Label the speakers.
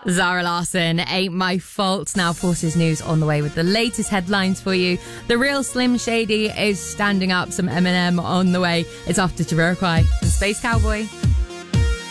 Speaker 1: Zara Larsson, Ain't My Fault. Now Forces News on the way with the latest headlines for you. The real Slim Shady is standing up. Some Eminem on the way. It's after Jamiroquai and Space Cowboy.